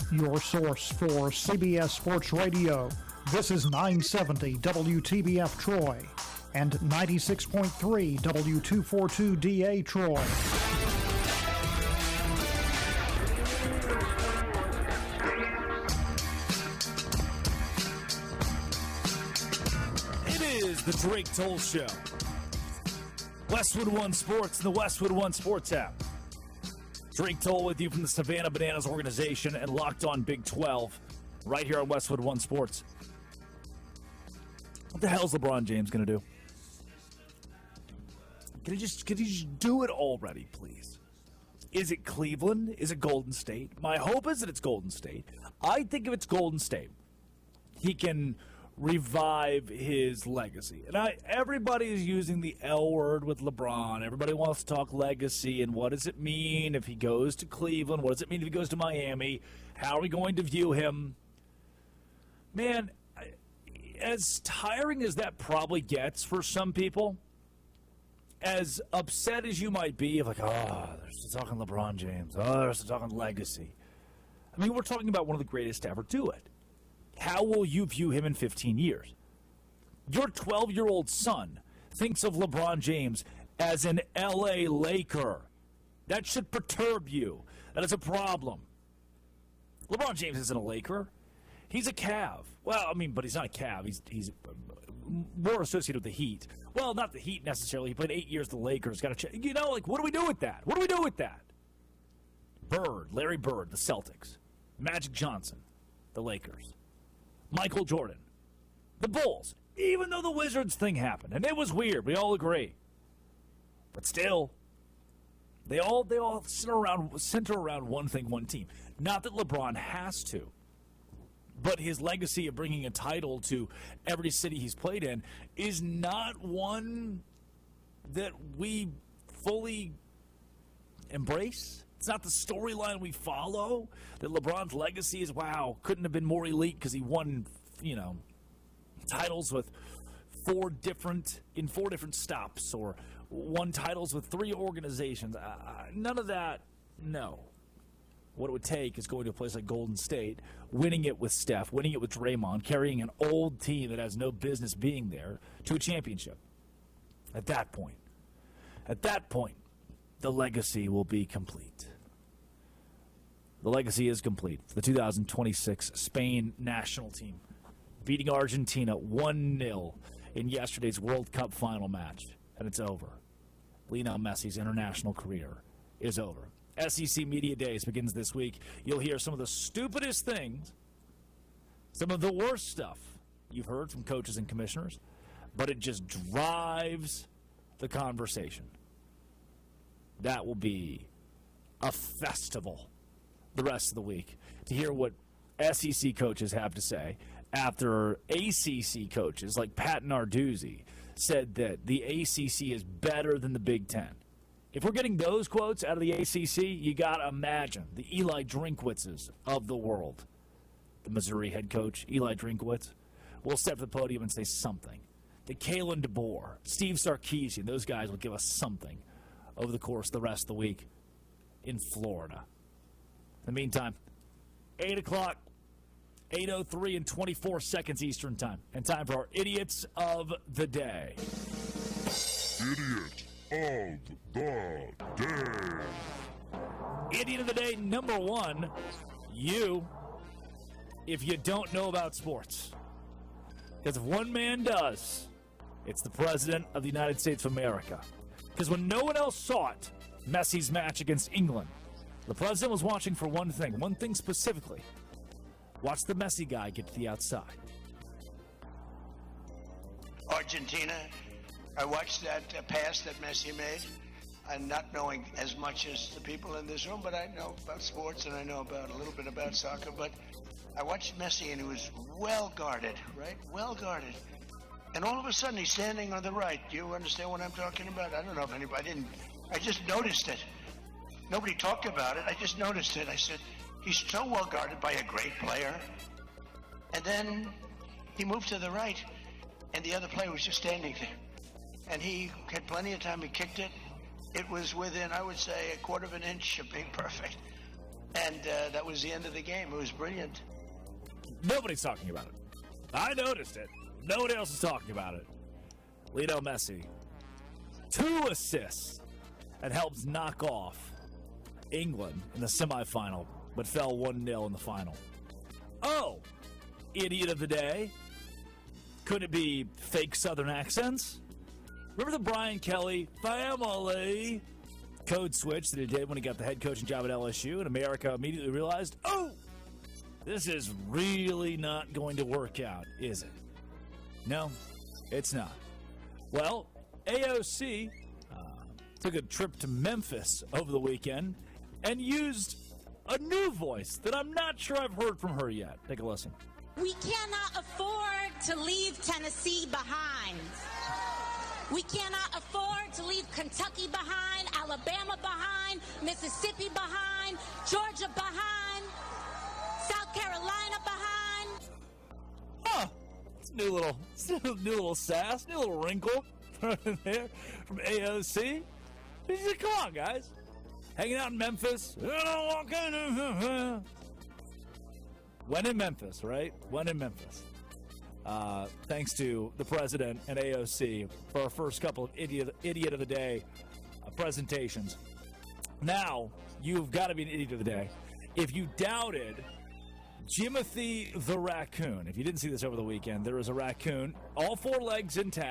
your source for CBS Sports Radio. This is 970 WTBF Troy and 96.3 W242DA Troy. It is the Drake Toll Show. Westwood One Sports and the Westwood One Sports app. Drake Toll with you from the Savannah Bananas organization and Locked On Big 12 right here on Westwood One Sports. What the hell is LeBron James going to do? Can he just do it already, please? Is it Cleveland? Is it Golden State? My hope is that it's Golden State. I think if it's Golden State, he can revive his legacy. And everybody is using the L word with LeBron. Everybody wants to talk legacy and what does it mean if he goes to Cleveland? What does it mean if he goes to Miami? How are we going to view him? Man, as tiring as that probably gets for some people, as upset as you might be, of like, oh, they're still talking LeBron James. Oh, they're still talking legacy. I mean, we're talking about one of the greatest to ever do it. How will you view him in 15 years? Your 12-year-old son thinks of LeBron James as an L.A. Laker. That should perturb you. That is a problem. LeBron James isn't a Laker. He's a Cav. Well, I mean, but he's not a Cav. He's more associated with the Heat. Well, not the Heat necessarily. He played 8 years with the Lakers. Got to, you know, like, what do we do with that? What do we do with that? Bird, Larry Bird, the Celtics. Magic Johnson, the Lakers. Michael Jordan, the Bulls. Even though the Wizards thing happened, and it was weird, we all agree. But still, they all center around one thing, one team. Not that LeBron has to, but his legacy of bringing a title to every city he's played in is not one that we fully embrace. It's not the storyline we follow. That LeBron's legacy is, wow, couldn't have been more elite because he won, titles with four different stops, or won titles with three organizations. None of that, no. What it would take is going to a place like Golden State, winning it with Steph, winning it with Draymond, carrying an old team that has no business being there to a championship. At that point, the legacy will be complete. The legacy is complete. The 2026 Spain national team beating Argentina 1-0 in yesterday's World Cup final match. And it's over. Lionel Messi's international career is over. SEC Media Days begins this week. You'll hear some of the stupidest things, some of the worst stuff you've heard from coaches and commissioners, but it just drives the conversation. That will be a festival the rest of the week to hear what SEC coaches have to say after ACC coaches like Pat Narduzzi said that the ACC is better than the Big Ten. If we're getting those quotes out of the ACC, you got to imagine the Eli Drinkwitzes of the world. The Missouri head coach, Eli Drinkwitz, will step to the podium and say something. The Kalen DeBoer, Steve Sarkisian, those guys will give us something over the course of the rest of the week in Florida. In the meantime, 8 o'clock, 8:03 and 24 seconds Eastern Time. And time for our Idiots of the Day. Idiot of the Day. Idiot of the Day number one, you, if you don't know about sports. Because if one man does, it's the President of the United States of America. Because when no one else saw it, Messi's match against England, the President was watching for one thing specifically. Watch the Messi guy get to the outside. Argentina, I watched that pass that Messi made, and not knowing as much as the people in this room, but I know about sports and I know about a little bit about soccer, but I watched Messi and he was well guarded, right? Well guarded. And all of a sudden he's standing on the right. Do you understand what I'm talking about? I don't know if anybody I just noticed it. Nobody talked about it. I just noticed it. I said, he's so well guarded by a great player. And then he moved to the right, and the other player was just standing there. And he had plenty of time. He kicked it. It was within, I would say, a quarter of an inch of being perfect. And that was the end of the game. It was brilliant. Nobody's talking about it. I noticed it. Nobody else is talking about it. Lionel Messi, 2 assists, and helps knock off England in the semifinal, but fell 1-0 in the final. Oh, idiot of the day. Could it be fake Southern accents? Remember the Brian Kelly family code switch that he did when he got the head coaching job at LSU, and America immediately realized, oh, this is really not going to work out, is it? No, it's not. Well, AOC took a trip to Memphis over the weekend and used a new voice that I'm not sure I've heard from her yet. Take a listen. We cannot afford to leave Tennessee behind. We cannot afford to leave Kentucky behind, Alabama behind, Mississippi behind, Georgia behind, South Carolina behind. Huh. It's a new little sass, new little wrinkle there from AOC. Come on, guys. Hanging out in Memphis. When in Memphis, right? When in Memphis. Thanks to the president and AOC for our first couple of Idiot of the Day presentations. Now, you've got to be an Idiot of the Day. If you doubted Jimothy the raccoon, if you didn't see this over the weekend, there is a raccoon, all 4 legs intact.